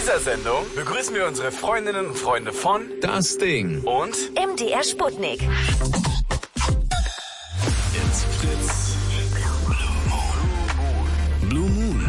dieser Sendung begrüßen wir unsere Freundinnen und Freunde von Das Ding und MDR Sputnik. It's Fritz. Blue Moon.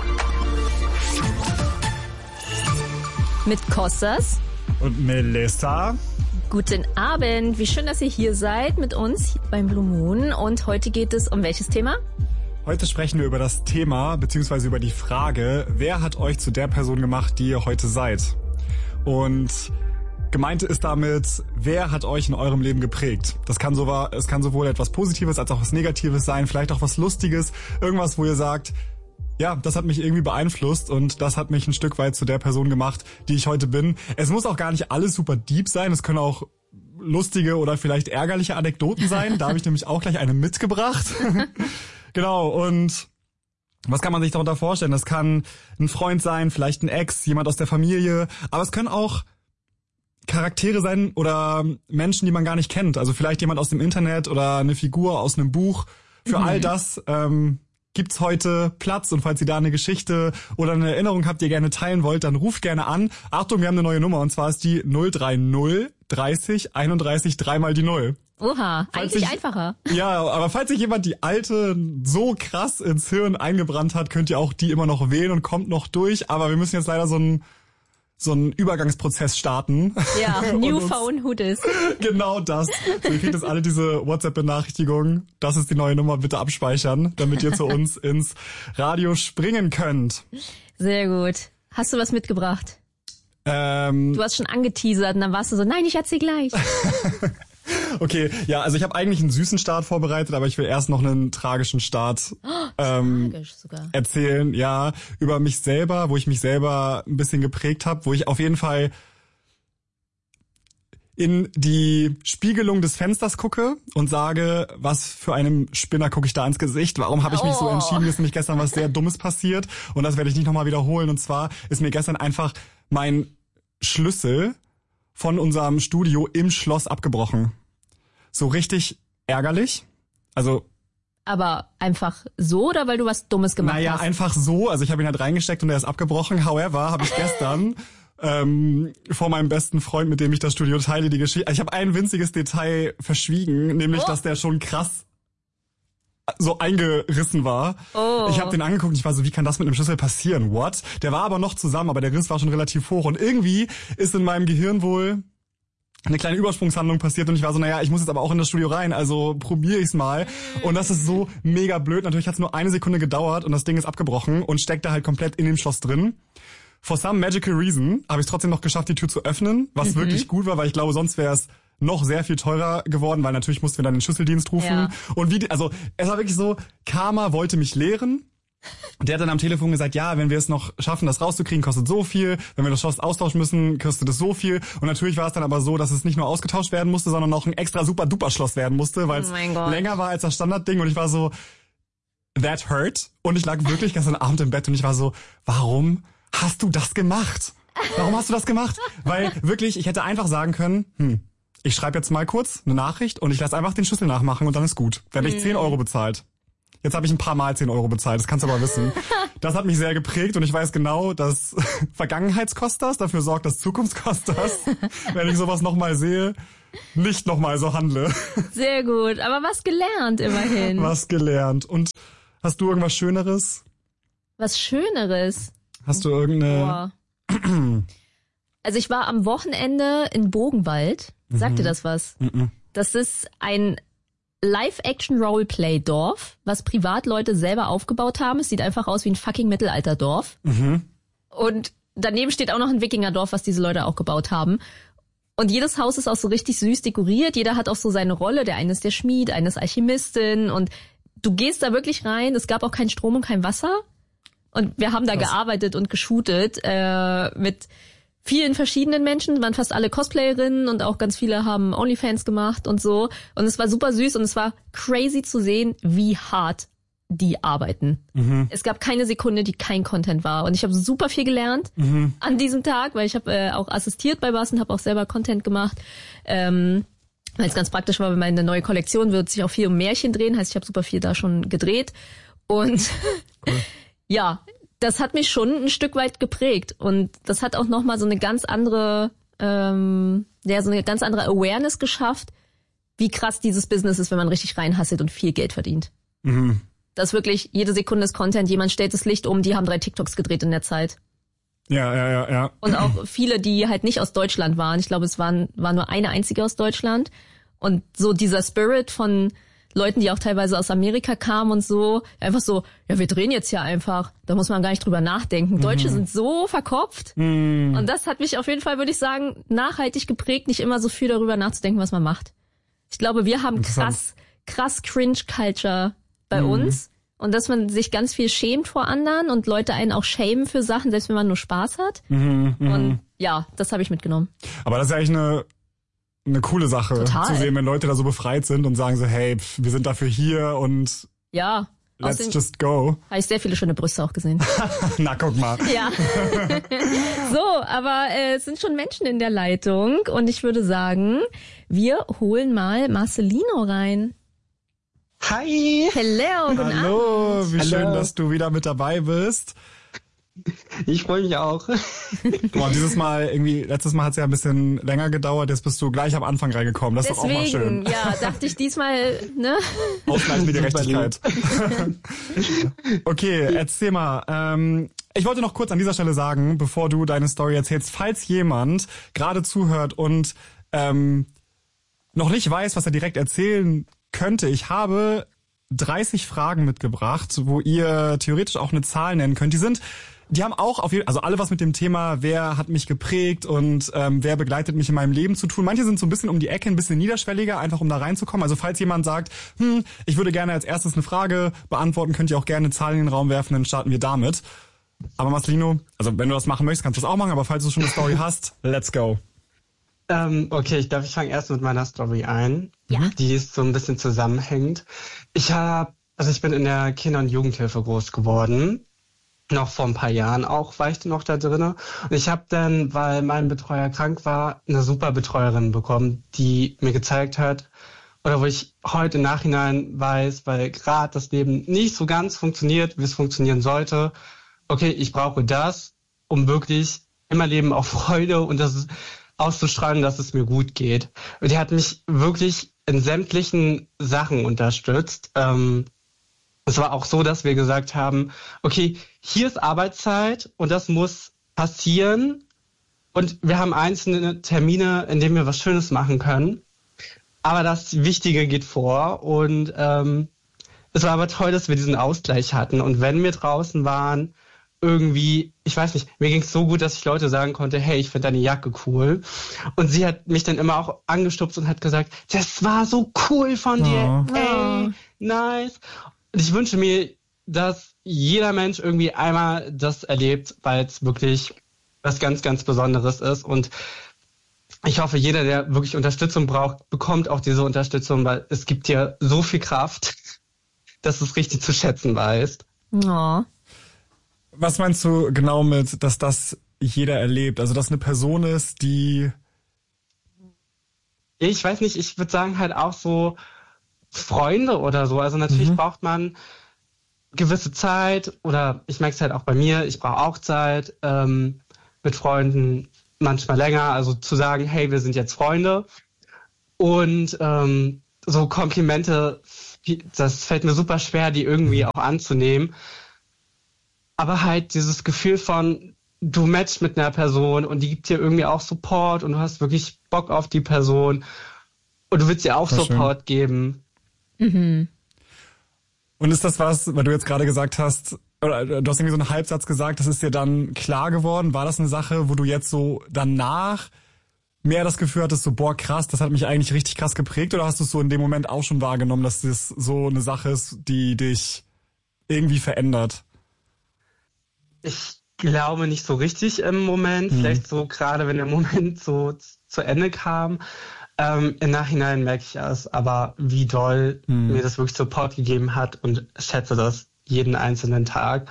Mit Kostas und Melissa. Guten Abend, wie schön, dass ihr hier seid mit uns beim Blue Moon. Und heute geht es um welches Thema? Heute sprechen wir über das Thema, beziehungsweise über die Frage, wer hat euch zu der Person gemacht, die ihr heute seid? Und gemeint ist damit, wer hat euch in eurem Leben geprägt? Es kann sowohl etwas Positives als auch was Negatives sein, vielleicht auch was Lustiges, irgendwas, wo ihr sagt, ja, das hat mich irgendwie beeinflusst und das hat mich ein Stück weit zu der Person gemacht, die ich heute bin. Es muss auch gar nicht alles super deep sein, es können auch lustige oder vielleicht ärgerliche Anekdoten sein. Da habe ich nämlich auch gleich eine mitgebracht. Genau, und was kann man sich darunter vorstellen? Das kann ein Freund sein, vielleicht ein Ex, jemand aus der Familie, aber es können auch Charaktere sein oder Menschen, die man gar nicht kennt. Also vielleicht jemand aus dem Internet oder eine Figur aus einem Buch. Für all das gibt's heute Platz, und falls ihr da eine Geschichte oder eine Erinnerung habt, die ihr gerne teilen wollt, dann ruft gerne an. Achtung, wir haben eine neue Nummer, und zwar ist die 030 30 31 3 die 0. Oha, eigentlich einfacher. Ja, aber falls sich jemand die alte so krass ins Hirn eingebrannt hat, könnt ihr auch die immer noch wählen und kommt noch durch. Aber wir müssen jetzt leider so einen Übergangsprozess starten. Ja, New Phone, who dis? Genau das. So, ihr kriegt jetzt alle diese WhatsApp-Benachrichtigungen. Das ist die neue Nummer, bitte abspeichern, damit ihr zu uns ins Radio springen könnt. Sehr gut. Hast du was mitgebracht? Du hast schon angeteasert und dann warst du so, nein, ich erzähl gleich. Okay, ja, also ich habe eigentlich einen süßen Start vorbereitet, aber ich will erst noch einen tragischen Start tragisch sogar erzählen, ja, über mich selber, wo ich mich selber ein bisschen geprägt habe, wo ich auf jeden Fall in die Spiegelung des Fensters gucke und sage, was für einem Spinner gucke ich da ins Gesicht, warum habe ich mich so entschieden, ist nämlich gestern was sehr Dummes passiert und das werde ich nicht nochmal wiederholen, und zwar ist mir gestern einfach mein Schlüssel von unserem Studio im Schloss abgebrochen. So richtig ärgerlich. Also. Aber einfach so, oder weil du was Dummes gemacht hast? Naja, einfach so. Also ich habe ihn halt reingesteckt und er ist abgebrochen. However, habe ich gestern vor meinem besten Freund, mit dem ich das Studio teile, die Geschichte. Ich habe ein winziges Detail verschwiegen, nämlich, dass der schon krass so eingerissen war. Oh. Ich habe den angeguckt und ich war so, wie kann das mit einem Schlüssel passieren? What? Der war aber noch zusammen, aber der Riss war schon relativ hoch. Und irgendwie ist in meinem Gehirn wohl eine kleine Übersprungshandlung passiert und ich war so, naja, ich muss jetzt aber auch in das Studio rein, also probiere ich's mal. Und das ist so mega blöd. Natürlich hat's nur 1 Sekunde gedauert und das Ding ist abgebrochen und steckt da halt komplett in dem Schloss drin. For some magical reason habe ich es trotzdem noch geschafft, die Tür zu öffnen, was wirklich gut war, weil ich glaube, sonst wäre es noch sehr viel teurer geworden, weil natürlich mussten wir dann den Schlüsseldienst rufen. Ja. Und es war wirklich so, Karma wollte mich lehren. Und der hat dann am Telefon gesagt, ja, wenn wir es noch schaffen, das rauszukriegen, kostet so viel. Wenn wir das Schloss austauschen müssen, kostet es so viel. Und natürlich war es dann aber so, dass es nicht nur ausgetauscht werden musste, sondern noch ein extra super duper Schloss werden musste, weil es länger war als das Standardding. Und ich war so, that hurt. Und ich lag wirklich gestern Abend im Bett und ich war so, warum hast du das gemacht? Warum hast du das gemacht? Weil wirklich, ich hätte einfach sagen können, ich schreibe jetzt mal kurz eine Nachricht und ich lasse einfach den Schlüssel nachmachen und dann ist gut. Dann habe ich 10 Euro bezahlt. Jetzt habe ich ein paar Mal 10 Euro bezahlt, das kannst du aber wissen. Das hat mich sehr geprägt und ich weiß genau, dass Vergangenheitskostas dafür sorgt, dass Zukunftskostas, wenn ich sowas nochmal sehe, nicht nochmal so handle. Sehr gut, aber was gelernt immerhin. Was gelernt. Und hast du irgendwas Schöneres? Was Schöneres? Hast du irgendeine... Also ich war am Wochenende in Bogenwald. Sagt dir das was? Das ist ein Live-Action-Roleplay-Dorf, was Privatleute selber aufgebaut haben. Es sieht einfach aus wie ein fucking Mittelalterdorf. Und daneben steht auch noch ein Wikingerdorf, was diese Leute auch gebaut haben. Und jedes Haus ist auch so richtig süß dekoriert. Jeder hat auch so seine Rolle. Der eine ist der Schmied, eine ist Archimistin. Und du gehst da wirklich rein. Es gab auch keinen Strom und kein Wasser. Und wir haben da gearbeitet und geshootet mit vielen verschiedenen Menschen, waren fast alle Cosplayerinnen und auch ganz viele haben Onlyfans gemacht und so. Und es war super süß und es war crazy zu sehen, wie hart die arbeiten. Es gab keine Sekunde, die kein Content war. Und ich habe super viel gelernt an diesem Tag, weil ich habe auch assistiert bei was und habe auch selber Content gemacht. Weil es ganz praktisch war, weil meine neue Kollektion wird sich auch viel um Märchen drehen. Heißt, ich habe super viel da schon gedreht. Und ja, das hat mich schon ein Stück weit geprägt und das hat auch nochmal so eine ganz andere, so eine ganz andere Awareness geschafft, wie krass dieses Business ist, wenn man richtig reinhasselt und viel Geld verdient. Mhm. Das wirklich, jede Sekunde ist Content, jemand stellt das Licht um, die haben 3 TikToks gedreht in der Zeit. Ja. Und auch viele, die halt nicht aus Deutschland waren. Ich glaube, es war nur eine einzige aus Deutschland. Und so dieser Spirit von Leuten, die auch teilweise aus Amerika kamen und so, einfach so, ja, wir drehen jetzt ja einfach. Da muss man gar nicht drüber nachdenken. Deutsche sind so verkopft. Und das hat mich auf jeden Fall, würde ich sagen, nachhaltig geprägt, nicht immer so viel darüber nachzudenken, was man macht. Ich glaube, wir haben krass Cringe-Culture bei uns. Und dass man sich ganz viel schämt vor anderen und Leute einen auch schämen für Sachen, selbst wenn man nur Spaß hat. Und ja, das habe ich mitgenommen. Aber das ist ja eigentlich eine coole Sache. Total. Zu sehen, wenn Leute da so befreit sind und sagen so, hey, wir sind dafür hier und ja, let's just go. Habe ich sehr viele schöne Brüste auch gesehen. Na, guck mal. Ja. So, aber es sind schon Menschen in der Leitung und ich würde sagen, wir holen mal Marcelino rein. Hi! Hello, guten Abend. Hallo, wie Hallo. schön, dass du wieder mit dabei bist. Ich freue mich auch. Boah, letztes Mal hat es ja ein bisschen länger gedauert, jetzt bist du gleich am Anfang reingekommen. Das ist doch auch mal schön. Deswegen, ja, dachte ich diesmal, ne? Ausgleichende Gerechtigkeit. Okay, erzähl mal. Ich wollte noch kurz an dieser Stelle sagen, bevor du deine Story erzählst, falls jemand gerade zuhört und noch nicht weiß, was er direkt erzählen könnte, ich habe 30 Fragen mitgebracht, wo ihr theoretisch auch eine Zahl nennen könnt. Die haben auch also alle was mit dem Thema, wer hat mich geprägt und wer begleitet mich in meinem Leben zu tun. Manche sind so ein bisschen um die Ecke, ein bisschen niederschwelliger, einfach um da reinzukommen. Also falls jemand sagt, ich würde gerne als erstes eine Frage beantworten, könnt ihr auch gerne eine Zahl in den Raum werfen, dann starten wir damit. Aber Marcelino, also wenn du das machen möchtest, kannst du das auch machen, aber falls du schon eine Story hast, let's go. Okay, ich fange erst mit meiner Story ein. Ja. Die ist so ein bisschen zusammenhängend. Ich bin in der Kinder- und Jugendhilfe groß geworden. Noch vor ein paar Jahren auch war ich noch da drinne. Und ich habe dann, weil mein Betreuer krank war, eine super Betreuerin bekommen, die mir gezeigt hat, oder wo ich heute im Nachhinein weiß, weil gerade das Leben nicht so ganz funktioniert, wie es funktionieren sollte. Okay, ich brauche das, um wirklich in meinem Leben auch Freude und das auszustrahlen, dass es mir gut geht. Und die hat mich wirklich in sämtlichen Sachen unterstützt. Es war auch so, dass wir gesagt haben, okay, hier ist Arbeitszeit und das muss passieren. Und wir haben einzelne Termine, in denen wir was Schönes machen können. Aber das Wichtige geht vor. Und es war aber toll, dass wir diesen Ausgleich hatten. Und wenn wir draußen waren, irgendwie, ich weiß nicht, mir ging es so gut, dass ich Leute sagen konnte, hey, ich finde deine Jacke cool. Und sie hat mich dann immer auch angestupst und hat gesagt, das war so cool von dir, ey, nice. Und ich wünsche mir, dass jeder Mensch irgendwie einmal das erlebt, weil es wirklich was ganz, ganz Besonderes ist. Und ich hoffe, jeder, der wirklich Unterstützung braucht, bekommt auch diese Unterstützung, weil es gibt dir so viel Kraft, dass du es richtig zu schätzen weißt. Oh. Was meinst du genau mit, dass das jeder erlebt? Also, dass eine Person ist, die... Ich weiß nicht, ich würde sagen halt auch so Freunde oder so. Also natürlich braucht man gewisse Zeit oder ich merke es halt auch bei mir, ich brauche auch Zeit mit Freunden, manchmal länger. Also zu sagen, hey, wir sind jetzt Freunde. Und so Komplimente, das fällt mir super schwer, die irgendwie auch anzunehmen. Aber halt dieses Gefühl von, du matchst mit einer Person und die gibt dir irgendwie auch Support und du hast wirklich Bock auf die Person und du willst ihr auch Support geben. Mhm. Und ist das was, weil du jetzt gerade gesagt hast, oder du hast irgendwie so einen Halbsatz gesagt, das ist dir dann klar geworden, war das eine Sache, wo du jetzt so danach mehr das Gefühl hattest, so boah krass, das hat mich eigentlich richtig krass geprägt, oder hast du es so in dem Moment auch schon wahrgenommen, dass das so eine Sache ist, die dich irgendwie verändert? Ich glaube nicht so richtig im Moment, vielleicht so gerade wenn der Moment so zu Ende kam. Im Nachhinein merke ich es, aber wie doll mir das wirklich Support gegeben hat und schätze das jeden einzelnen Tag.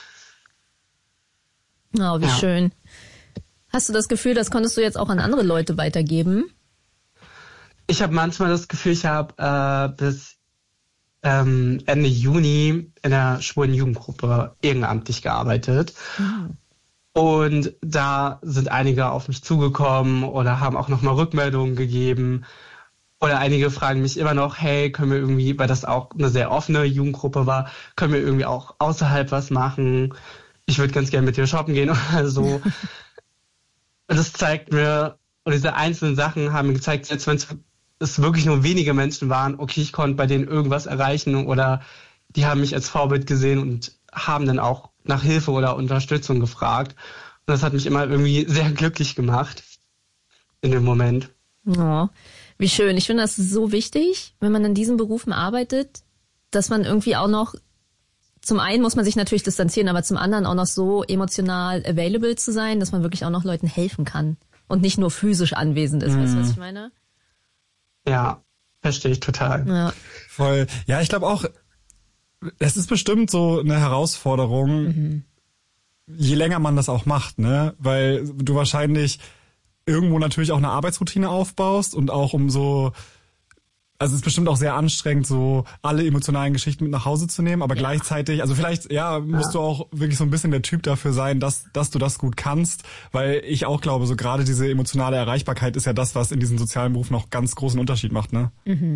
Oh, wie schön. Hast du das Gefühl, das konntest du jetzt auch an andere Leute weitergeben? Ich habe manchmal das Gefühl, ich habe bis Ende Juni in der schwulen Jugendgruppe ehrenamtlich gearbeitet. Und da sind einige auf mich zugekommen oder haben auch nochmal Rückmeldungen gegeben. Oder einige fragen mich immer noch, hey, können wir irgendwie, weil das auch eine sehr offene Jugendgruppe war, können wir irgendwie auch außerhalb was machen? Ich würde ganz gerne mit dir shoppen gehen oder so. Und das zeigt mir, und diese einzelnen Sachen haben mir gezeigt, selbst wenn es wirklich nur wenige Menschen waren, okay, ich konnte bei denen irgendwas erreichen oder die haben mich als Vorbild gesehen und haben dann auch nach Hilfe oder Unterstützung gefragt. Und das hat mich immer irgendwie sehr glücklich gemacht in dem Moment. Oh, wie schön. Ich finde, das ist so wichtig, wenn man in diesen Berufen arbeitet, dass man irgendwie auch noch, zum einen muss man sich natürlich distanzieren, aber zum anderen auch noch so emotional available zu sein, dass man wirklich auch noch Leuten helfen kann und nicht nur physisch anwesend ist. Weißt du, was ich meine? Ja, verstehe ich total. Ja. Voll. Ja, ich glaube auch, es ist bestimmt so eine Herausforderung, je länger man das auch macht, ne? Weil du wahrscheinlich irgendwo natürlich auch eine Arbeitsroutine aufbaust und auch also es ist bestimmt auch sehr anstrengend, so alle emotionalen Geschichten mit nach Hause zu nehmen, aber gleichzeitig, also vielleicht, musst du auch wirklich so ein bisschen der Typ dafür sein, dass du das gut kannst, weil ich auch glaube, so gerade diese emotionale Erreichbarkeit ist ja das, was in diesen sozialen Berufen noch ganz großen Unterschied macht, ne?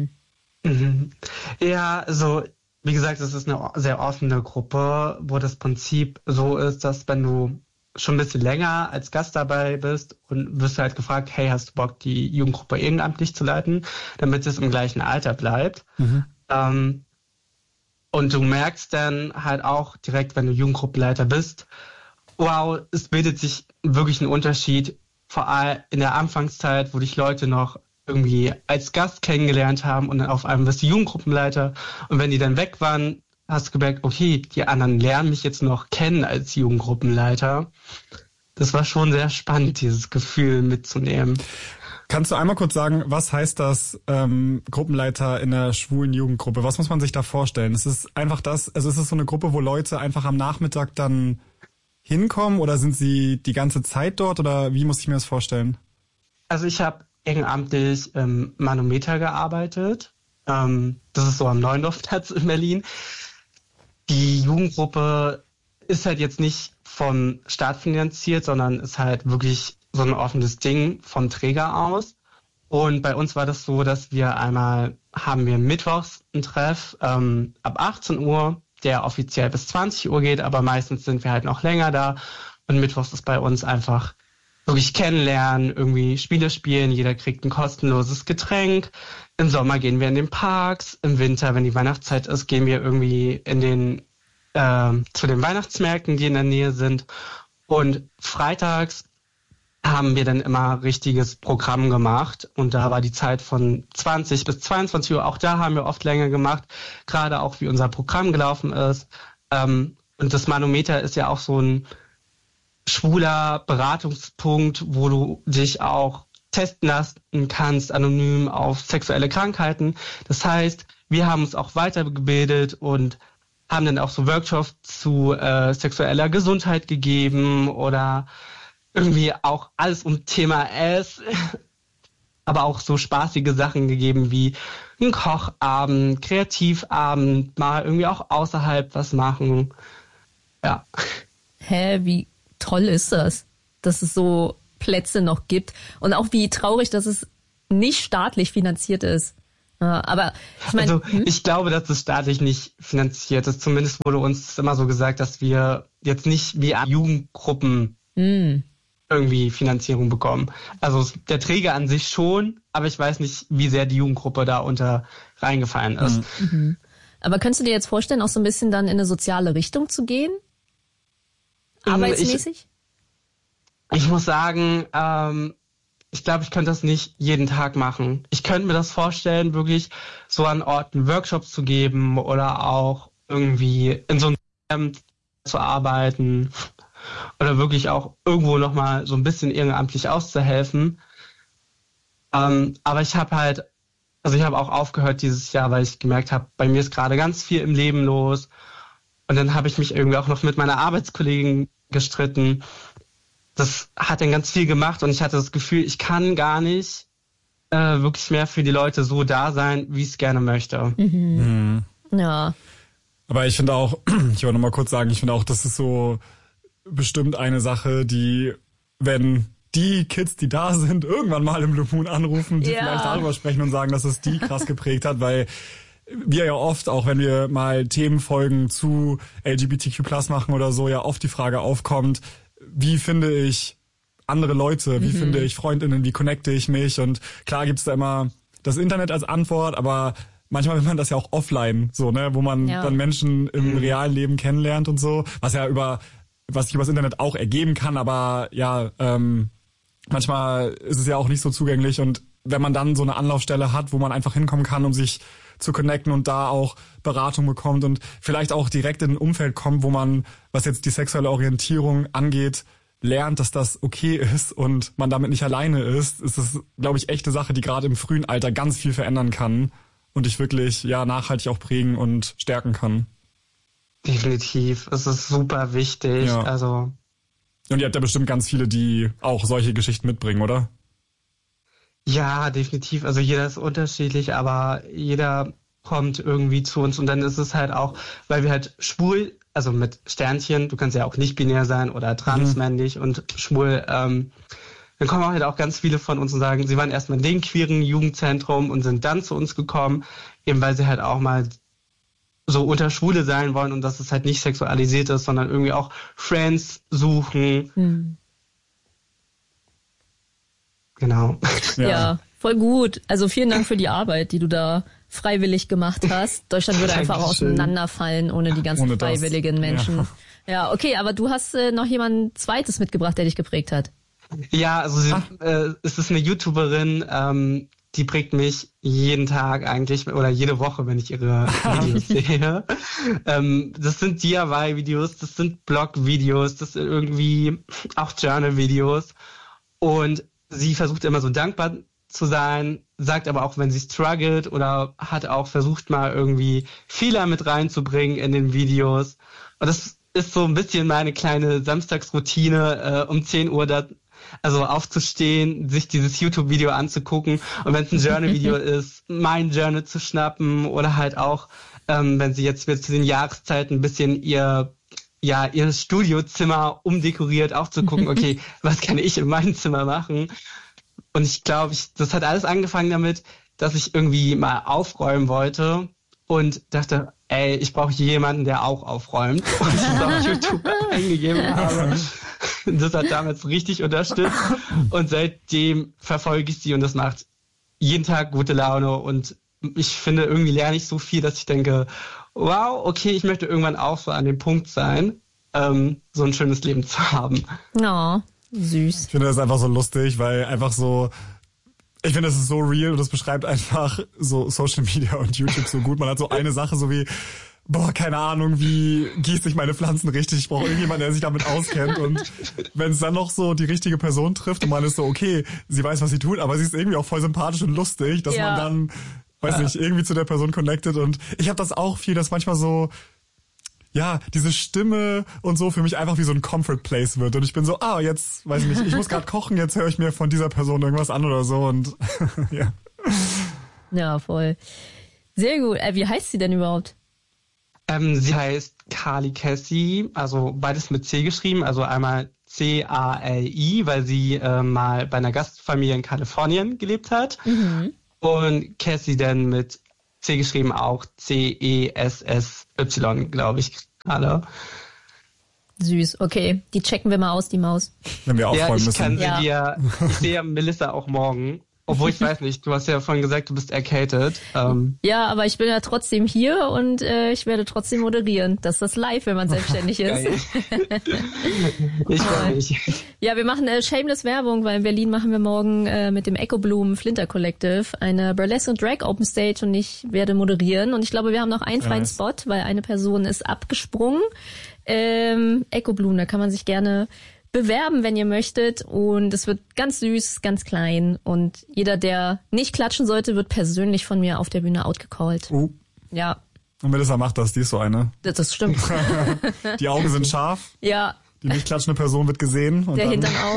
Ja, also wie gesagt, es ist eine sehr offene Gruppe, wo das Prinzip so ist, dass wenn du schon ein bisschen länger als Gast dabei bist und wirst halt gefragt, hey, hast du Bock, die Jugendgruppe ehrenamtlich zu leiten, damit es im gleichen Alter bleibt. Und du merkst dann halt auch direkt, wenn du Jugendgruppenleiter bist, wow, es bildet sich wirklich ein Unterschied, vor allem in der Anfangszeit, wo dich Leute noch irgendwie als Gast kennengelernt haben und dann auf einmal bist du Jugendgruppenleiter und wenn die dann weg waren, hast du gemerkt, okay, die anderen lernen mich jetzt noch kennen als Jugendgruppenleiter. Das war schon sehr spannend, dieses Gefühl mitzunehmen. Kannst du einmal kurz sagen, was heißt das Gruppenleiter in der schwulen Jugendgruppe? Was muss man sich da vorstellen? Ist es einfach ist es so eine Gruppe, wo Leute einfach am Nachmittag dann hinkommen oder sind sie die ganze Zeit dort oder wie muss ich mir das vorstellen? Also ich habe ehrenamtlich im Manometer gearbeitet. Das ist so am Neuendorfplatz in Berlin. Die Jugendgruppe ist halt jetzt nicht vom Staat finanziert, sondern ist halt wirklich so ein offenes Ding vom Träger aus. Und bei uns war das so, dass haben wir mittwochs einen Treff ab 18 Uhr, der offiziell bis 20 Uhr geht, aber meistens sind wir halt noch länger da. Und mittwochs ist bei uns einfach wirklich kennenlernen, irgendwie Spiele spielen, jeder kriegt ein kostenloses Getränk. Im Sommer gehen wir in den Parks, im Winter, wenn die Weihnachtszeit ist, gehen wir irgendwie zu den Weihnachtsmärkten, die in der Nähe sind. Und freitags haben wir dann immer richtiges Programm gemacht und da war die Zeit von 20 bis 22 Uhr, auch da haben wir oft länger gemacht, gerade auch wie unser Programm gelaufen ist. Und das Manometer ist ja auch so ein schwuler Beratungspunkt, wo du dich auch testen lassen kannst, anonym auf sexuelle Krankheiten. Das heißt, wir haben uns auch weitergebildet und haben dann auch so Workshops zu sexueller Gesundheit gegeben oder irgendwie auch alles um Thema S, aber auch so spaßige Sachen gegeben wie ein Kochabend, Kreativabend, mal irgendwie auch außerhalb was machen. Ja. Wie toll ist das, dass es so Plätze noch gibt und auch wie traurig, dass es nicht staatlich finanziert ist. Aber ich meine, ich glaube, dass es staatlich nicht finanziert ist. Zumindest wurde uns immer so gesagt, dass wir jetzt nicht wie Jugendgruppen irgendwie Finanzierung bekommen. Also der Träger an sich schon, aber ich weiß nicht, wie sehr die Jugendgruppe da unter reingefallen ist. Aber könntest du dir jetzt vorstellen, auch so ein bisschen dann in eine soziale Richtung zu gehen? Arbeitsmäßig? Ich muss sagen, ich glaube, ich könnte das nicht jeden Tag machen. Ich könnte mir das vorstellen, wirklich so an Orten Workshops zu geben oder auch irgendwie in so einem Camp zu arbeiten oder wirklich auch irgendwo nochmal so ein bisschen ehrenamtlich auszuhelfen. Aber ich habe auch aufgehört dieses Jahr, weil ich gemerkt habe, bei mir ist gerade ganz viel im Leben los. Und dann habe ich mich irgendwie auch noch mit meiner Arbeitskollegin gestritten. Das hat dann ganz viel gemacht und ich hatte das Gefühl, ich kann gar nicht wirklich mehr für die Leute so da sein, wie ich es gerne möchte. Ja. Aber ich finde auch, ich wollte noch mal kurz sagen, ich finde auch, das ist so bestimmt eine Sache, die, wenn die Kids, die da sind, irgendwann mal im Blue Moon anrufen, die vielleicht darüber sprechen und sagen, dass es die krass geprägt hat, weil wir ja oft, auch wenn wir mal Themenfolgen zu LGBTQ+ machen oder so, ja oft die Frage aufkommt, wie finde ich andere Leute, wie finde ich Freundinnen, wie connecte ich mich, und klar gibt's da immer das Internet als Antwort, aber manchmal will man das ja auch offline, so, ne, wo man dann Menschen im realen Leben kennenlernt und so, was sich übers Internet auch ergeben kann, aber ja, manchmal ist es ja auch nicht so zugänglich, und wenn man dann so eine Anlaufstelle hat, wo man einfach hinkommen kann, um sich zu connecten und da auch Beratung bekommt und vielleicht auch direkt in ein Umfeld kommt, wo man, was jetzt die sexuelle Orientierung angeht, lernt, dass das okay ist und man damit nicht alleine ist das, glaube ich, echte Sache, die gerade im frühen Alter ganz viel verändern kann und dich wirklich nachhaltig auch prägen und stärken kann. Definitiv, es ist super wichtig. Ja. Also. Und ihr habt ja bestimmt ganz viele, die auch solche Geschichten mitbringen, oder? Ja, definitiv. Also jeder ist unterschiedlich, aber jeder kommt irgendwie zu uns, und dann ist es halt auch, weil wir halt schwul, also mit Sternchen, du kannst ja auch nicht binär sein oder transmännlich und schwul, dann kommen halt auch ganz viele von uns und sagen, sie waren erstmal in dem queeren Jugendzentrum und sind dann zu uns gekommen, eben weil sie halt auch mal so unter Schwule sein wollen und dass es halt nicht sexualisiert ist, sondern irgendwie auch Friends suchen. Genau. Ja, voll gut. Also vielen Dank für die Arbeit, die du da freiwillig gemacht hast. Deutschland würde einfach auseinanderfallen ohne die ganzen freiwilligen Menschen. Ja, okay, aber du hast noch jemand Zweites mitgebracht, der dich geprägt hat. Ja, also es ist eine YouTuberin, die prägt mich jeden Tag eigentlich oder jede Woche, wenn ich ihre Videos sehe. Das sind DIY-Videos, das sind Blog-Videos, das sind irgendwie auch Journal-Videos. Und sie versucht immer so dankbar zu sein, sagt aber auch, wenn sie struggelt, oder hat auch versucht, mal irgendwie Fehler mit reinzubringen in den Videos. Und das ist so ein bisschen meine kleine Samstagsroutine, um 10 Uhr also aufzustehen, sich dieses YouTube-Video anzugucken, und wenn es ein Journal-Video ist, mein Journal zu schnappen, oder halt auch, wenn sie jetzt zu den Jahreszeiten ein bisschen ihr Studiozimmer umdekoriert, auch zu gucken, okay, was kann ich in meinem Zimmer machen? Und ich glaube, das hat alles angefangen damit, dass ich irgendwie mal aufräumen wollte und dachte, ich brauche jemanden, der auch aufräumt. Und ich das auf YouTube eingegeben habe. Das hat damals richtig unterstützt. Und seitdem verfolge ich sie, und das macht jeden Tag gute Laune. Und ich finde, irgendwie lerne ich so viel, dass ich denke, wow, okay, ich möchte irgendwann auch so an dem Punkt sein, so ein schönes Leben zu haben. Oh, süß. Ich finde das einfach so lustig, weil einfach so, ich finde, das ist so real und das beschreibt einfach so Social Media und YouTube so gut. Man hat so eine Sache, so wie, keine Ahnung, wie gieße ich meine Pflanzen richtig? Ich brauche irgendjemanden, der sich damit auskennt. Und wenn es dann noch so die richtige Person trifft und man ist so, okay, sie weiß, was sie tut, aber sie ist irgendwie auch voll sympathisch und lustig, dass man dann, weiß nicht, irgendwie zu der Person connected. Und ich habe das auch viel, dass manchmal so, diese Stimme und so für mich einfach wie so ein Comfort Place wird. Und ich bin so, jetzt, weiß ich nicht, ich muss gerade kochen, jetzt höre ich mir von dieser Person irgendwas an oder so. Und ja. Ja, voll. Sehr gut. Wie heißt sie denn überhaupt? Sie heißt Carly Cassie, also beides mit C geschrieben, also einmal C-A-L-I, weil sie mal bei einer Gastfamilie in Kalifornien gelebt hat. Und Cassie dann mit C geschrieben, auch C-E-S-S-Y, glaube ich gerade. Süß, okay. Die checken wir mal aus, die Maus. Wenn wir aufräumen müssen. Ich sehe Melissa auch morgen. Obwohl, ich weiß nicht, du hast ja vorhin gesagt, du bist erkältet. Ja, aber ich bin ja trotzdem hier und ich werde trotzdem moderieren. Das ist das live, wenn man selbstständig ist. Ich freue mich. Ja, wir machen shameless Werbung, weil in Berlin machen wir morgen mit dem Echo Bloom Flinter Collective eine Burlesque und Drag Open Stage, und ich werde moderieren. Und ich glaube, wir haben noch einen freien Spot, weil eine Person ist abgesprungen. Echo Bloom, da kann man sich gerne bewerben, wenn ihr möchtet, und es wird ganz süß, ganz klein, und jeder, der nicht klatschen sollte, wird persönlich von mir auf der Bühne outgecallt. Ja. Und Melissa macht das, die ist so eine. Das stimmt. Die Augen sind scharf. Ja. Die nicht klatschende Person wird gesehen. Und der Hintern auch.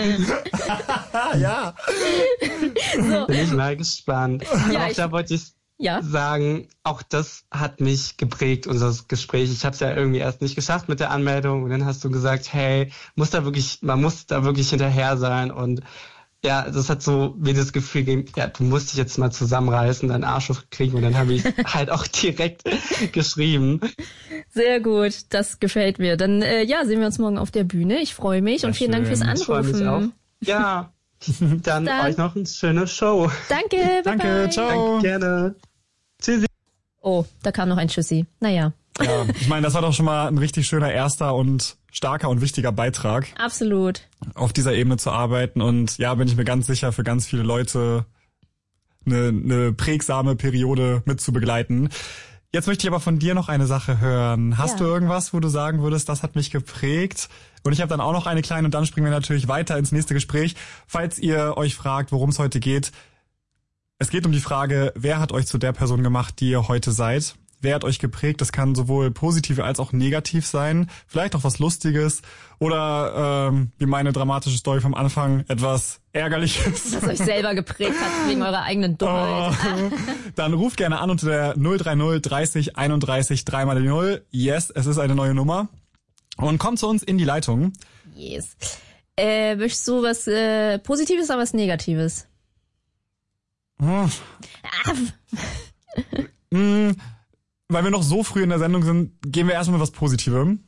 Ja. So. Bin ich mal gespannt. Ja, auch da wollte ich sagen, auch das hat mich geprägt, unser Gespräch. Ich habe es ja irgendwie erst nicht geschafft mit der Anmeldung und dann hast du gesagt, hey, man muss da wirklich hinterher sein und ja, das hat so wie das Gefühl gegeben, ja, du musst dich jetzt mal zusammenreißen, deinen Arsch hochkriegen und dann habe ich halt auch direkt geschrieben. Sehr gut, das gefällt mir. Dann sehen wir uns morgen auf der Bühne. Ich freue mich und vielen Dank fürs Anrufen. Ich freue mich auch. Ja. Dann euch noch eine schöne Show. Danke, danke, ciao. Danke, gerne. Tschüssi. Oh, da kam noch ein Tschüssi. Naja. Ja, ich meine, das war doch schon mal ein richtig schöner erster und starker und wichtiger Beitrag. Absolut. Auf dieser Ebene zu arbeiten und ja, bin ich mir ganz sicher, für ganz viele Leute eine prägsame Periode mit zu begleiten. Jetzt möchte ich aber von dir noch eine Sache hören. Hast du irgendwas, wo du sagen würdest, das hat mich geprägt? Und ich habe dann auch noch eine kleine und dann springen wir natürlich weiter ins nächste Gespräch. Falls ihr euch fragt, worum es heute geht. Es geht um die Frage, wer hat euch zu der Person gemacht, die ihr heute seid? Wer hat euch geprägt? Das kann sowohl positiv als auch negativ sein. Vielleicht auch was Lustiges oder wie meine dramatische Story vom Anfang, etwas Ärgerliches. Das euch selber geprägt hat wegen eurer eigenen Dummheit. Dann ruft gerne an unter der 030 30 31 3 mal die 0. Yes, es ist eine neue Nummer. Und kommt zu uns in die Leitung. Yes. Möchtest du was Positives oder was Negatives? Weil wir noch so früh in der Sendung sind, gehen wir erstmal mit was Positivem.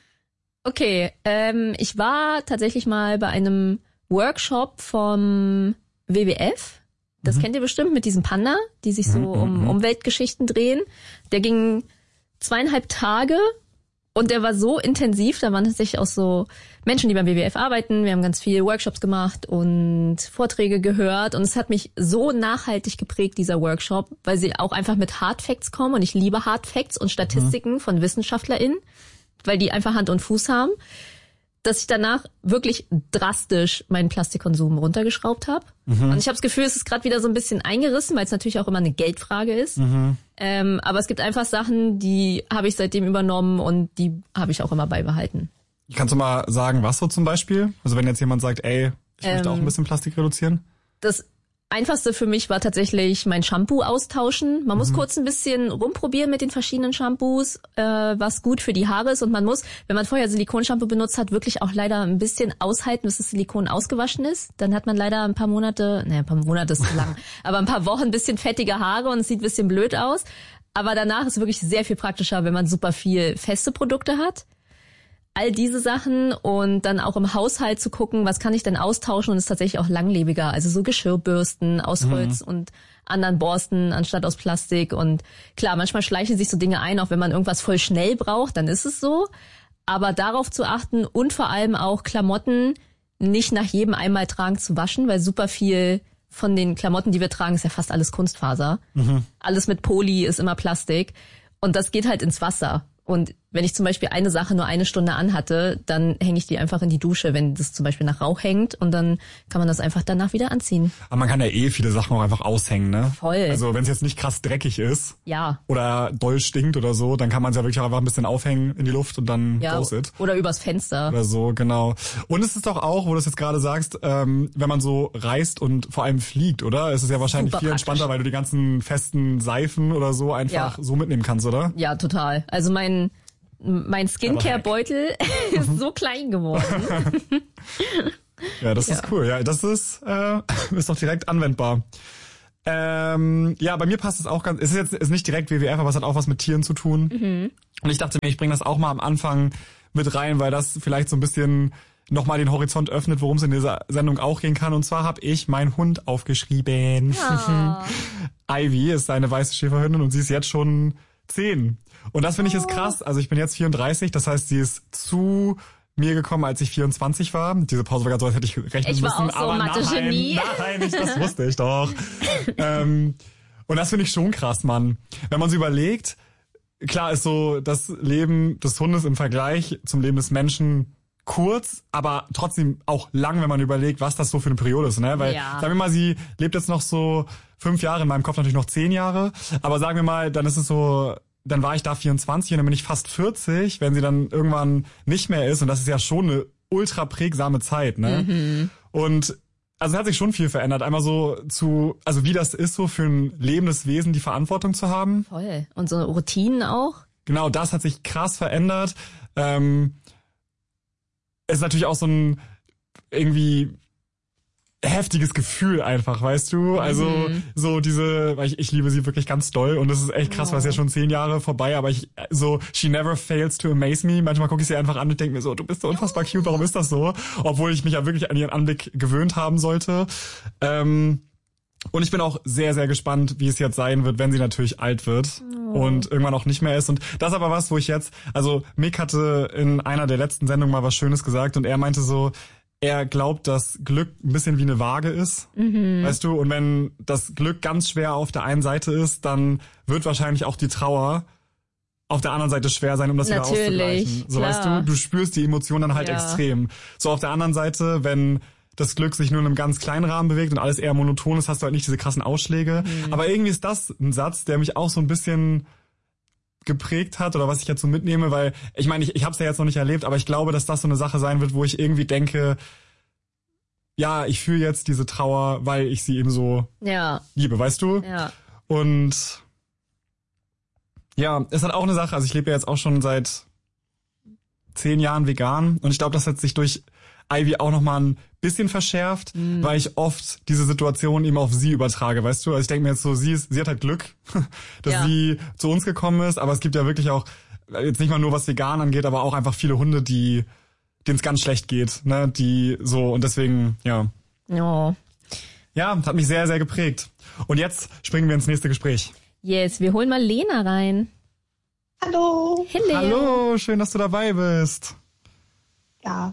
Okay, ich war tatsächlich mal bei einem Workshop vom WWF. Das kennt ihr bestimmt mit diesem Panda, die sich so um Umweltgeschichten drehen. Der ging 2,5 Tage und der war so intensiv. Da waren tatsächlich auch so Menschen, die beim WWF arbeiten. Wir haben ganz viele Workshops gemacht und Vorträge gehört. Und es hat mich so nachhaltig geprägt, dieser Workshop, weil sie auch einfach mit Hard Facts kommen. Und ich liebe Hard Facts und Statistiken von WissenschaftlerInnen, weil die einfach Hand und Fuß haben, dass ich danach wirklich drastisch meinen Plastikkonsum runtergeschraubt habe. Und ich habe das Gefühl, es ist gerade wieder so ein bisschen eingerissen, weil es natürlich auch immer eine Geldfrage ist. Aber es gibt einfach Sachen, die habe ich seitdem übernommen und die habe ich auch immer beibehalten. Kannst du mal sagen, was so zum Beispiel? Also wenn jetzt jemand sagt, ey, ich möchte auch ein bisschen Plastik reduzieren. Das Einfachste für mich war tatsächlich mein Shampoo austauschen. Man muss kurz ein bisschen rumprobieren mit den verschiedenen Shampoos, was gut für die Haare ist. Und man muss, wenn man vorher Silikonshampoo benutzt hat, wirklich auch leider ein bisschen aushalten, bis das Silikon ausgewaschen ist. Dann hat man leider ein paar Monate ist zu lang, aber ein paar Wochen ein bisschen fettige Haare und es sieht ein bisschen blöd aus. Aber danach ist es wirklich sehr viel praktischer, wenn man super viel feste Produkte hat. All diese Sachen und dann auch im Haushalt zu gucken, was kann ich denn austauschen und ist tatsächlich auch langlebiger. Also so Geschirrbürsten aus Holz und anderen Borsten anstatt aus Plastik. Und klar, manchmal schleichen sich so Dinge ein, auch wenn man irgendwas voll schnell braucht, dann ist es so. Aber darauf zu achten und vor allem auch Klamotten nicht nach jedem einmal tragen zu waschen, weil super viel von den Klamotten, die wir tragen, ist ja fast alles Kunstfaser. Alles mit Poly ist immer Plastik. Und das geht halt ins Wasser. Und wenn ich zum Beispiel eine Sache nur 1 Stunde anhatte, dann hänge ich die einfach in die Dusche, wenn das zum Beispiel nach Rauch hängt und dann kann man das einfach danach wieder anziehen. Aber man kann ja viele Sachen auch einfach aushängen, ne? Voll. Also wenn es jetzt nicht krass dreckig ist ja. Oder doll stinkt oder so, dann kann man es ja wirklich auch einfach ein bisschen aufhängen in die Luft und dann goes it. Oder übers Fenster. Oder so, genau. Und es ist doch auch, wo du es jetzt gerade sagst, wenn man so reist und vor allem fliegt, oder? Es ist ja wahrscheinlich super viel entspannter, weil du die ganzen festen Seifen oder so einfach so mitnehmen kannst, oder? Ja, total. Also mein Skincare-Beutel ist so klein geworden. Ja, das ist cool. Ja, das ist doch direkt anwendbar. Ja, bei mir passt es auch ganz. Es ist nicht direkt WWF, aber es hat auch was mit Tieren zu tun. Und ich dachte mir, ich bringe das auch mal am Anfang mit rein, weil das vielleicht so ein bisschen nochmal den Horizont öffnet, worum es in dieser Sendung auch gehen kann. Und zwar habe ich meinen Hund aufgeschrieben. Ja. Ivy ist eine weiße Schäferhündin und sie ist jetzt schon 10. Und das finde ich ist krass. Also ich bin jetzt 34, das heißt, sie ist zu mir gekommen, als ich 24 war. Diese Pause war gerade so, als hätte ich rechnen müssen. Ich war auch so aber Mathe-Genie. Nein, das wusste ich doch. Und das finde ich schon krass, Mann. Wenn man so überlegt, klar ist so das Leben des Hundes im Vergleich zum Leben des Menschen kurz, aber trotzdem auch lang, wenn man überlegt, was das so für eine Periode ist, ne? Weil, sagen wir mal, sie lebt jetzt noch so 5 Jahre, in meinem Kopf natürlich noch 10 Jahre, aber sagen wir mal, dann ist es so, dann war ich da 24 und dann bin ich fast 40, wenn sie dann irgendwann nicht mehr ist und das ist ja schon eine ultra prägsame Zeit, ne? Und Also es hat sich schon viel verändert. Einmal so also wie das ist, so für ein lebendes Wesen die Verantwortung zu haben. Voll. Und so Routinen auch. Genau, das hat sich krass verändert. Es ist natürlich auch so ein irgendwie heftiges Gefühl einfach, weißt du? Also so weil ich liebe sie wirklich ganz doll und das ist echt krass, weil es ja schon 10 Jahre vorbei, aber she never fails to amaze me. Manchmal gucke ich sie einfach an und denke mir so, du bist so unfassbar cute, warum ist das so? Obwohl ich mich ja wirklich an ihren Anblick gewöhnt haben sollte. Und ich bin auch sehr, sehr gespannt, wie es jetzt sein wird, wenn sie natürlich alt wird und irgendwann auch nicht mehr ist. Und das ist aber was, wo ich also Mick hatte in einer der letzten Sendungen mal was Schönes gesagt und er meinte so, er glaubt, dass Glück ein bisschen wie eine Waage ist, weißt du? Und wenn das Glück ganz schwer auf der einen Seite ist, dann wird wahrscheinlich auch die Trauer auf der anderen Seite schwer sein, um das wieder auszugleichen. So, klar. weißt du spürst die Emotionen dann halt extrem. So auf der anderen Seite, wenn das Glück sich nur in einem ganz kleinen Rahmen bewegt und alles eher monoton ist, hast du halt nicht diese krassen Ausschläge. Aber irgendwie ist das ein Satz, der mich auch so ein bisschen geprägt hat oder was ich jetzt so mitnehme, weil ich meine, ich habe es ja jetzt noch nicht erlebt, aber ich glaube, dass das so eine Sache sein wird, wo ich irgendwie denke, ja, ich fühle jetzt diese Trauer, weil ich sie eben so liebe, weißt du? Ja. Und ja, es hat auch eine Sache, also ich lebe ja jetzt auch schon seit 10 Jahren vegan und ich glaube, das hat sich durch Ivy auch nochmal ein bisschen verschärft, weil ich oft diese Situation eben auf sie übertrage, weißt du? Also ich denke mir jetzt so, sie hat halt Glück, dass sie zu uns gekommen ist, aber es gibt ja wirklich auch, jetzt nicht mal nur was vegan angeht, aber auch einfach viele Hunde, denen es ganz schlecht geht, ne? Die so, und deswegen, ja. Oh. Ja, hat mich sehr, sehr geprägt. Und jetzt springen wir ins nächste Gespräch. Yes, wir holen mal Lena rein. Hallo. Hey, Hallo, schön, dass du dabei bist. Ja.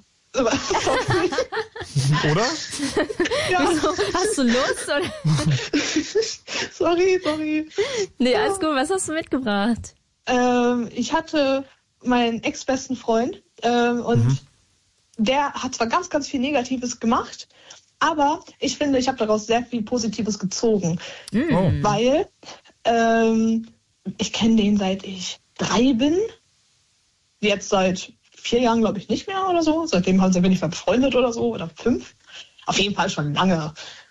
Oder? Ja. Wieso? Hast du Lust, oder? Sorry. Nee, alles gut. Was hast du mitgebracht? Ich hatte meinen ex-besten Freund und der hat zwar ganz, ganz viel Negatives gemacht, aber ich finde, ich habe daraus sehr viel Positives gezogen. Weil ich kenne den seit ich 3 bin. Jetzt seit 4 Jahren, glaube ich, nicht mehr oder so. Seitdem sind wir nicht mehr befreundet oder so, oder 5. Auf jeden Fall schon lange.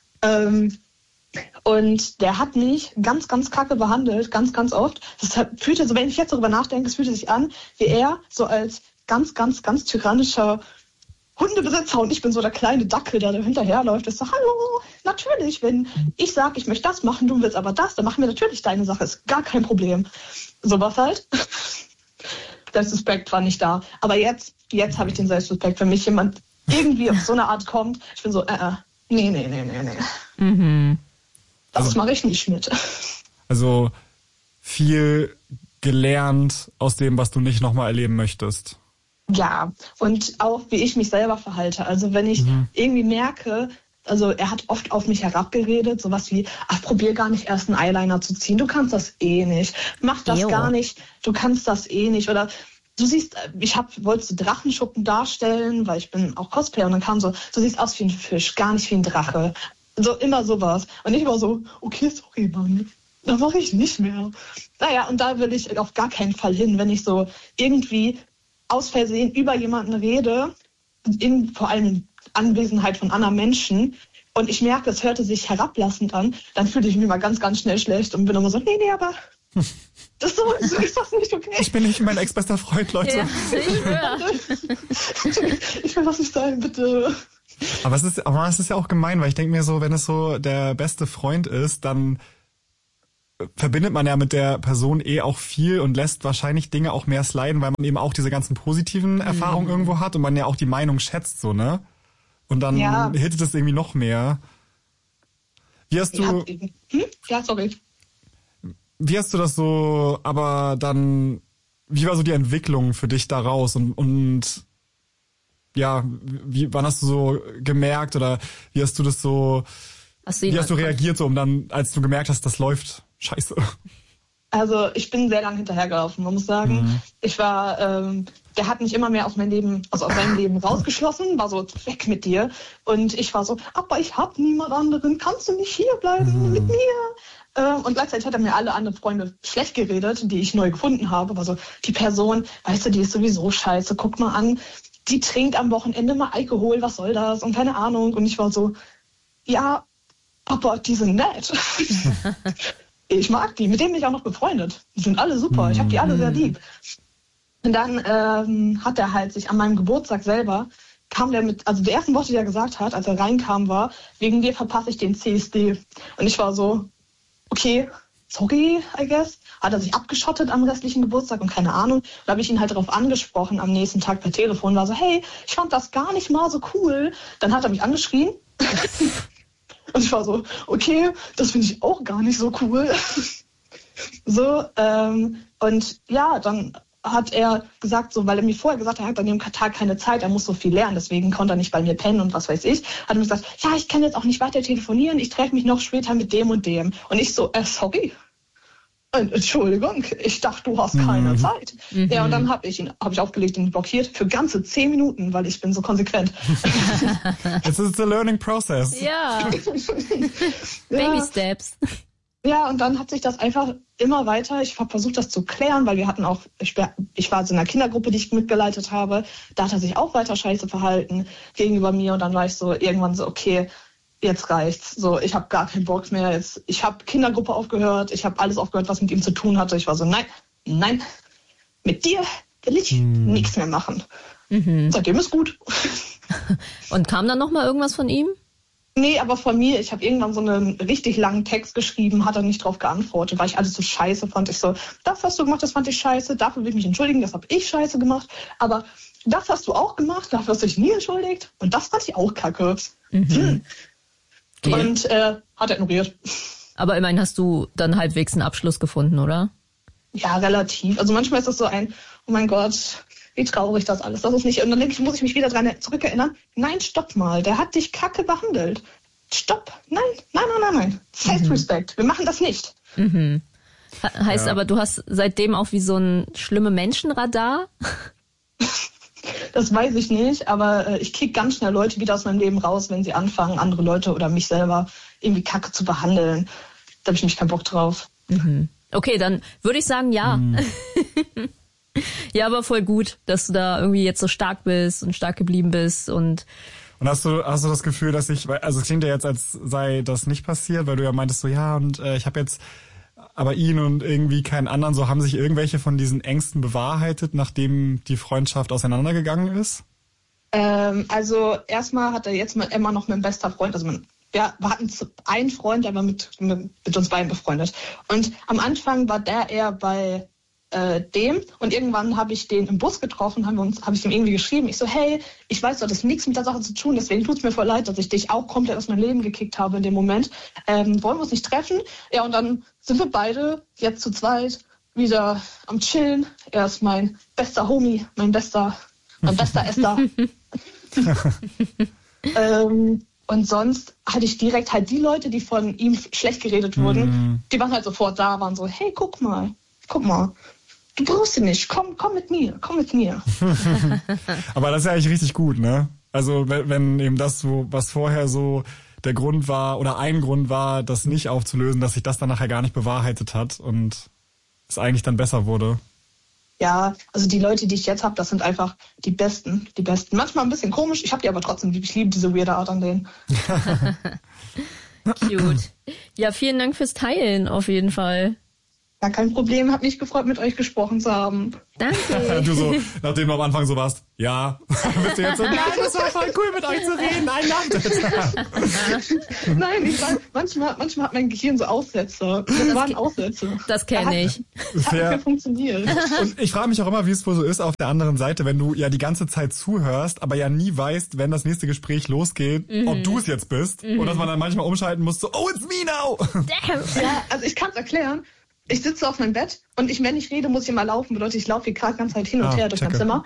Und der hat mich ganz, ganz kacke behandelt, ganz, ganz oft. Fühlte so, wenn ich jetzt darüber nachdenke, es fühlte sich an, wie er so als ganz, ganz, ganz tyrannischer Hundebesitzer und ich bin so der kleine Dackel, der da hinterherläuft. Ich so, hallo, natürlich, wenn ich sage, ich möchte das machen, du willst aber das, dann machen wir natürlich deine Sache, ist gar kein Problem. Sowas halt. Selbstrespekt war nicht da. Aber jetzt habe ich den Selbstrespekt. Wenn mich jemand irgendwie auf so eine Art kommt, ich bin so, nee. Das mache ich nicht mit. Also viel gelernt aus dem, was du nicht nochmal erleben möchtest. Ja, und auch wie ich mich selber verhalte. Also wenn ich irgendwie merke, also er hat oft auf mich herabgeredet, sowas wie, ach, probier gar nicht erst einen Eyeliner zu ziehen, du kannst das eh nicht. Mach das gar nicht, du kannst das eh nicht. Oder du siehst, wollte so Drachenschuppen darstellen, weil ich bin auch Cosplayer und dann kam so, du siehst aus wie ein Fisch, gar nicht wie ein Drache. So immer sowas. Und ich war so, okay, sorry, Mann, da mache ich nicht mehr. Naja, und da will ich auf gar keinen Fall hin, wenn ich so irgendwie aus Versehen über jemanden rede, vor allem in Anwesenheit von anderen Menschen, und ich merke, es hörte sich herablassend an, dann fühle ich mich mal ganz, ganz schnell schlecht und bin immer so, nee, aber das ist das nicht okay. Ich bin nicht mein ex-bester Freund, Leute. Ja, ich will das nicht sein, bitte. Aber es ist ja auch gemein, weil ich denke mir so, wenn es so der beste Freund ist, dann verbindet man ja mit der Person auch viel und lässt wahrscheinlich Dinge auch mehr sliden, weil man eben auch diese ganzen positiven Erfahrungen irgendwo hat und man ja auch die Meinung schätzt, so, ne? Und dann hittet es irgendwie noch mehr. Wie hast du... Ja, sorry. Wie hast du das so, aber dann, wie war so die Entwicklung für dich daraus und ja, wann hast du so gemerkt oder wie hast du das so, wie hast du reagiert, so, um dann, als du gemerkt hast, das läuft scheiße? Also ich bin sehr lange hinterhergelaufen, man muss sagen. Ich war, der hat mich immer mehr aus meinem Leben rausgeschlossen, war so, weg mit dir. Und ich war so, aber ich hab niemand anderen, kannst du nicht hier bleiben mit mir? Und gleichzeitig hat er mir alle anderen Freunde schlecht geredet, die ich neu gefunden habe. War so, die Person, weißt du, die ist sowieso scheiße, guck mal an, die trinkt am Wochenende mal Alkohol, was soll das? Und keine Ahnung. Und ich war so, ja, Papa, die sind nett. Ich mag die, mit denen bin ich auch noch befreundet. Die sind alle super, ich habe die alle sehr lieb. Und dann hat er halt sich an meinem Geburtstag selber, kam der mit, also die ersten Worte, die er gesagt hat, als er reinkam, war, wegen dir verpasse ich den CSD. Und ich war so, okay, sorry, I guess. Hat er sich abgeschottet am restlichen Geburtstag und keine Ahnung. Da habe ich ihn halt darauf angesprochen am nächsten Tag per Telefon. War so, hey, ich fand das gar nicht mal so cool. Dann hat er mich angeschrien. Und ich war so, okay, das finde ich auch gar nicht so cool. So, und ja, dann hat er gesagt, so, weil er mir vorher gesagt hat, er hat an dem Tag keine Zeit, er muss so viel lernen, deswegen konnte er nicht bei mir pennen und was weiß ich. Hat er mir gesagt, ja, ich kann jetzt auch nicht weiter telefonieren, ich treffe mich noch später mit dem und dem. Und ich so, sorry. Entschuldigung, ich dachte, du hast keine Zeit. Ja, und dann habe ich aufgelegt und blockiert für ganze 10 Minuten, weil ich bin so konsequent. It's a learning process. Ja. Baby Steps. Ja, und dann hat sich das einfach immer weiter, ich habe versucht, das zu klären, weil wir hatten auch, ich war so in einer Kindergruppe, die ich mitgeleitet habe, da hat er sich auch weiter scheiße verhalten gegenüber mir und dann war ich so irgendwann so, okay, jetzt reicht's. So, ich habe gar keinen Bock mehr. Jetzt, ich habe Kindergruppe aufgehört, ich habe alles aufgehört, was mit ihm zu tun hatte. Ich war so, nein, mit dir will ich nichts mehr machen. Seitdem ist gut. Und kam dann nochmal irgendwas von ihm? Nee, aber von mir, ich habe irgendwann so einen richtig langen Text geschrieben, hat er nicht drauf geantwortet, weil ich alles so scheiße fand. Ich so, das hast du gemacht, das fand ich scheiße, dafür will ich mich entschuldigen, das habe ich scheiße gemacht. Aber das hast du auch gemacht, dafür hast du dich nie entschuldigt. Und das fand ich auch kacke. Okay. Und hat er ignoriert. Aber immerhin hast du dann halbwegs einen Abschluss gefunden, oder? Ja, relativ. Also manchmal ist das so ein, oh mein Gott, wie traurig das alles. Das ist nicht. Und dann denke ich, muss ich mich wieder dran zurückerinnern. Nein, stopp mal, der hat dich kacke behandelt. Stopp. Nein. Self-Respect. Wir machen das nicht. Heißt aber, du hast seitdem auch wie so ein schlimme Menschenradar? Das weiß ich nicht, aber ich kriege ganz schnell Leute wieder aus meinem Leben raus, wenn sie anfangen, andere Leute oder mich selber irgendwie kacke zu behandeln. Da habe ich nämlich keinen Bock drauf. Okay, dann würde ich sagen, ja. Ja, aber voll gut, dass du da irgendwie jetzt so stark bist und stark geblieben bist und hast du das Gefühl, dass also es klingt ja jetzt, als sei das nicht passiert, weil du ja meintest so, ja, und ich habe jetzt aber ihn und irgendwie keinen anderen, so haben sich irgendwelche von diesen Ängsten bewahrheitet, nachdem die Freundschaft auseinandergegangen ist? Also erstmal hat er jetzt immer noch mein bester Freund, also wir hatten einen Freund, der war mit uns beiden befreundet. Und am Anfang war der eher bei dem und irgendwann habe ich den im Bus getroffen, habe ich ihm irgendwie geschrieben. Ich so, hey, ich weiß, du hattest nichts mit der Sache zu tun, deswegen tut's mir voll leid, dass ich dich auch komplett aus meinem Leben gekickt habe in dem Moment. Wollen wir uns nicht treffen? Ja, und dann sind wir beide jetzt zu zweit wieder am Chillen. Er ist mein bester Homie, mein bester Esther. Und sonst hatte ich direkt halt die Leute, die von ihm schlecht geredet wurden, die waren halt sofort da, waren so, hey, guck mal, du brauchst ihn nicht, komm mit mir. Aber das ist ja eigentlich richtig gut, ne? Also wenn eben das, was vorher so der Grund war oder ein Grund war, das nicht aufzulösen, dass sich das dann nachher gar nicht bewahrheitet hat und es eigentlich dann besser wurde. Ja, also die Leute, die ich jetzt habe, das sind einfach die Besten. Manchmal ein bisschen komisch, ich habe die aber trotzdem lieb. Ich liebe diese weirde Art an denen. Cute. Ja, vielen Dank fürs Teilen auf jeden Fall. Ja, kein Problem. Hat mich gefreut, mit euch gesprochen zu haben. Danke. Du so, nachdem du am Anfang so warst, ja. Bist du jetzt so, nein, das war voll cool, mit euch zu reden. Nein, ich weiß, manchmal hat mein Gehirn so Aussätze. Das waren Aussätze. Das kenne ich. Hat nicht mehr funktioniert. Und ich frage mich auch immer, wie es wohl so ist auf der anderen Seite, wenn du ja die ganze Zeit zuhörst, aber ja nie weißt, wenn das nächste Gespräch losgeht, ob du es jetzt bist. Und dass man dann manchmal umschalten muss, so, oh, it's me now. Damn. Ja, also ich kann es erklären. Ich sitze auf meinem Bett und wenn ich rede, muss ich immer laufen. Bedeutet, ich laufe die ganze Zeit hin und her durch mein Zimmer.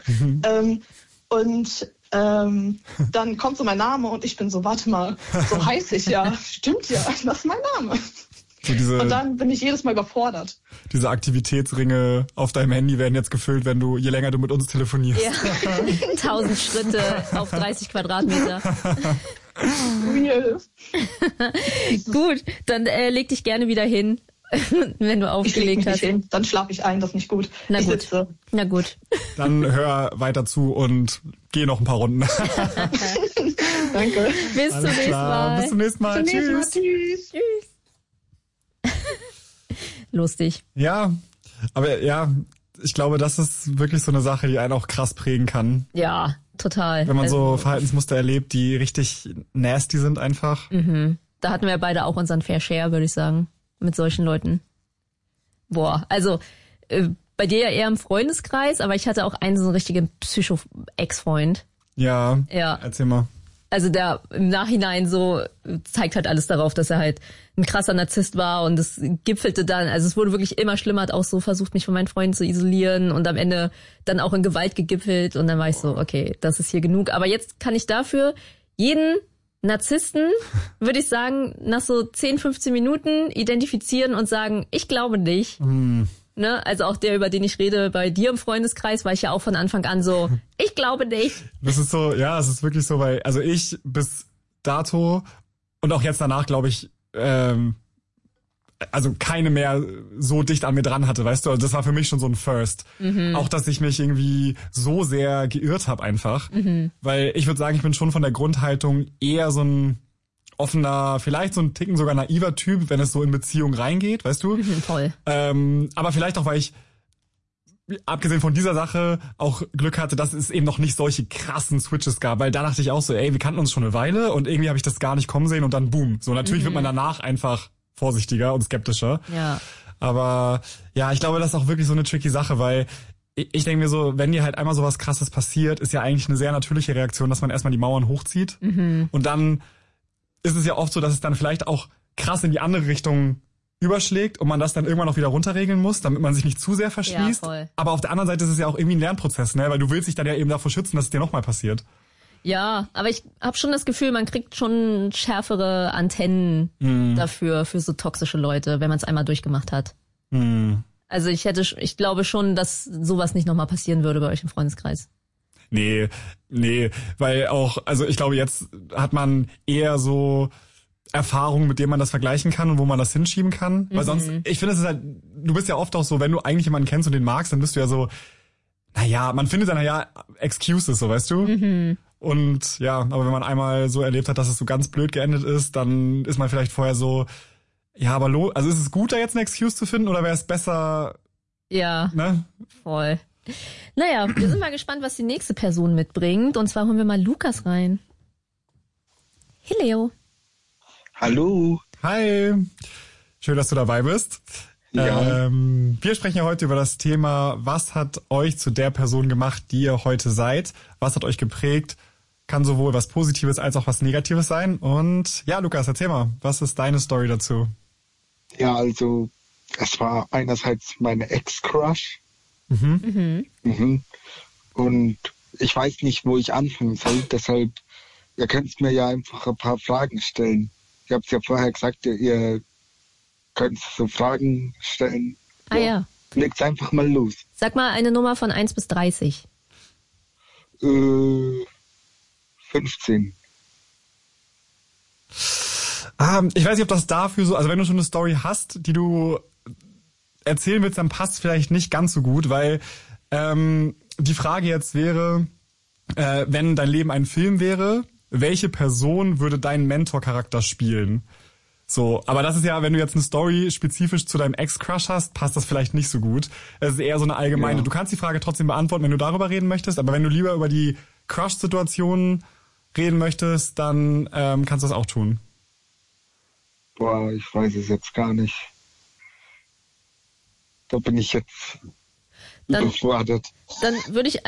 Dann kommt so mein Name und ich bin so, warte mal, so heiß ich ja. Stimmt ja, das ist mein Name. So und dann bin ich jedes Mal überfordert. Diese Aktivitätsringe auf deinem Handy werden jetzt gefüllt, je länger du mit uns telefonierst. Ja. 1000 Schritte auf 30 Quadratmeter. Real. Gut, dann leg dich gerne wieder hin. wenn du Ich leg aufgelegt mich nicht hast. hin, dann schlafe ich ein, das ist nicht gut. Na Ich gut. sitze. Na gut. Dann hör weiter zu und geh noch ein paar Runden. Danke. Bis zum nächsten Mal. Bis zum nächsten Mal. Zum nächsten Mal. Tschüss. Tschüss. Lustig. Ja, aber ja, ich glaube, das ist wirklich so eine Sache, die einen auch krass prägen kann. Ja, total. Wenn man Also, so Verhaltensmuster erlebt, die richtig nasty sind einfach. da hatten wir beide auch unseren Fair Share, würde ich sagen, mit solchen Leuten. Boah, also bei dir ja eher im Freundeskreis, aber ich hatte auch einen so einen richtigen Psycho-Ex-Freund. Ja, Ja. Erzähl mal. Also der im Nachhinein so zeigt halt alles darauf, dass er halt ein krasser Narzisst war und es gipfelte dann, also es wurde wirklich immer schlimmer, hat auch so versucht, mich von meinen Freunden zu isolieren und am Ende dann auch in Gewalt gegipfelt und dann war ich so, okay, das ist hier genug. Aber jetzt kann ich dafür jeden Narzissten, würde ich sagen, nach so 10, 15 Minuten identifizieren und sagen, ich glaube nicht. Ne? Also auch der, über den ich rede, bei dir im Freundeskreis, war ich ja auch von Anfang an so, ich glaube nicht. Das ist so, ja, es ist wirklich so, weil, also ich bis dato und auch jetzt danach, glaube ich, also keine mehr so dicht an mir dran hatte, weißt du? Also das war für mich schon so ein First. Auch, dass ich mich irgendwie so sehr geirrt habe einfach. Weil ich würde sagen, ich bin schon von der Grundhaltung eher so ein offener, vielleicht so ein Ticken sogar naiver Typ, wenn es so in Beziehung reingeht, weißt du? Toll. Aber vielleicht auch, weil ich abgesehen von dieser Sache auch Glück hatte, dass es eben noch nicht solche krassen Switches gab, weil da dachte ich auch so, ey, wir kannten uns schon eine Weile und irgendwie habe ich das gar nicht kommen sehen und dann boom. So, natürlich wird man danach einfach vorsichtiger und skeptischer. Ja. Aber ja, ich glaube, das ist auch wirklich so eine tricky Sache, weil ich denke mir so, wenn dir halt einmal sowas Krasses passiert, ist ja eigentlich eine sehr natürliche Reaktion, dass man erstmal die Mauern hochzieht und dann ist es ja oft so, dass es dann vielleicht auch krass in die andere Richtung überschlägt und man das dann irgendwann auch wieder runterregeln muss, damit man sich nicht zu sehr verschließt. Ja, voll. Aber auf der anderen Seite ist es ja auch irgendwie ein Lernprozess, ne? Weil du willst dich dann ja eben davor schützen, dass es dir nochmal passiert. Ja, aber ich habe schon das Gefühl, man kriegt schon schärfere Antennen dafür, für so toxische Leute, wenn man es einmal durchgemacht hat. Also ich glaube schon, dass sowas nicht nochmal passieren würde bei euch im Freundeskreis. Nee, weil auch, also ich glaube, jetzt hat man eher so Erfahrungen, mit denen man das vergleichen kann und wo man das hinschieben kann. Weil sonst, ich finde, es ist halt, du bist ja oft auch so, wenn du eigentlich jemanden kennst und den magst, dann bist du ja so, naja, man findet dann ja Excuses, so, weißt du? Und ja, aber wenn man einmal so erlebt hat, dass es so ganz blöd geendet ist, dann ist man vielleicht vorher so, ja, aber also ist es gut, da jetzt eine Excuse zu finden oder wäre es besser, Ja, ne? voll. Naja, wir sind mal gespannt, was die nächste Person mitbringt. Und zwar holen wir mal Lukas rein. Hey Leo. Hallo. Hi, schön, dass du dabei bist. Ja. Wir sprechen ja heute über das Thema, was hat euch zu der Person gemacht, die ihr heute seid? Was hat euch geprägt? Kann sowohl was Positives als auch was Negatives sein. Und ja, Lukas, erzähl mal, was ist deine Story dazu? Ja, also es war einerseits meine Ex-Crush. Und ich weiß nicht, wo ich anfangen soll. Deshalb, ihr könnt mir ja einfach ein paar Fragen stellen. Ich habe es ja vorher gesagt, ihr könnt so Fragen stellen. Ah ja. Legt's einfach mal los. Sag mal eine Nummer von 1 bis 30. 15. Ich weiß nicht, ob das dafür so, also wenn du schon eine Story hast, die du erzählen willst, dann passt es vielleicht nicht ganz so gut, weil die Frage jetzt wäre, wenn dein Leben ein Film wäre, welche Person würde deinen Mentor-Charakter spielen? So, aber das ist ja, wenn du jetzt eine Story spezifisch zu deinem Ex-Crush hast, passt das vielleicht nicht so gut. Es ist eher so eine allgemeine. Ja. Du kannst die Frage trotzdem beantworten, wenn du darüber reden möchtest, aber wenn du lieber über die Crush-Situationen reden möchtest, dann kannst du das auch tun. Boah, ich weiß es jetzt gar nicht. Da bin ich jetzt Dann- überfordert. Dann würde ich